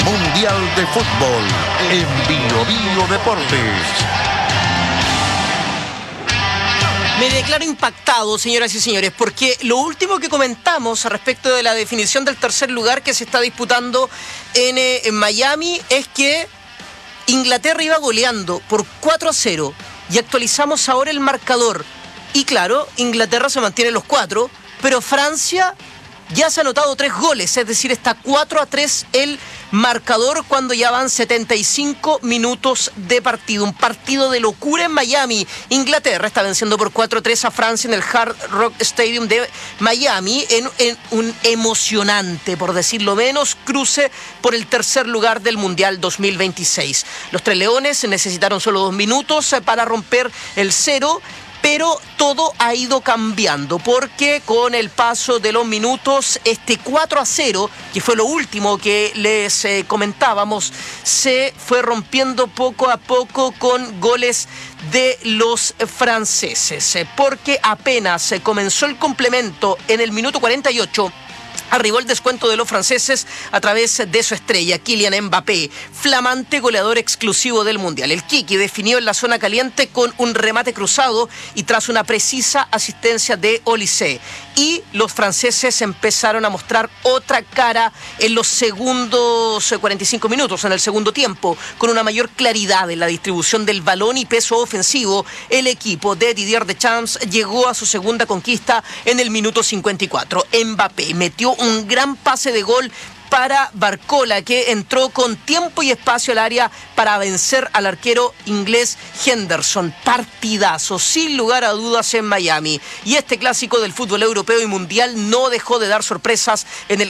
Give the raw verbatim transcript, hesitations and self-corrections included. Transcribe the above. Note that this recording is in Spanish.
Mundial de Fútbol en Bio Bio Deportes. Me declaro impactado, señoras y señores, porque lo último que comentamos respecto de la definición del tercer lugar que se está disputando en, eh, en Miami es que Inglaterra iba goleando por cuatro a cero y actualizamos ahora el marcador. Y claro, Inglaterra se mantiene los cuatro, pero Francia ya se ha anotado tres goles, es decir, está cuatro a tres el marcador cuando ya van setenta y cinco minutos de partido. Un partido de locura en Miami. Inglaterra está venciendo por cuatro a tres a Francia en el Hard Rock Stadium de Miami en, en un emocionante, por decirlo menos, cruce por el tercer lugar del Mundial dos mil veintiséis. Los Tres Leones necesitaron solo dos minutos para romper el cero. Pero todo ha ido cambiando porque con el paso de los minutos, este cuatro a cero, que fue lo último que les eh, comentábamos, se fue rompiendo poco a poco con goles de los franceses. Porque apenas comenzó el complemento en el minuto cuarenta y ocho, arribó el descuento de los franceses a través de su estrella, Kylian Mbappé, flamante goleador exclusivo del Mundial. El Kiki definió en la zona caliente con un remate cruzado y tras una precisa asistencia de Olise. Y los franceses empezaron a mostrar otra cara en los segundos cuarenta y cinco minutos, en el segundo tiempo, con una mayor claridad en la distribución del balón y peso ofensivo. El equipo de Didier Deschamps llegó a su segunda conquista en el minuto cincuenta y cuatro. Mbappé metió un gran pase de gol para Barcola, que entró con tiempo y espacio al área para vencer al arquero inglés Henderson. Partidazo, sin lugar a dudas, en Miami. Y este clásico del fútbol europeo y mundial no dejó de dar sorpresas en el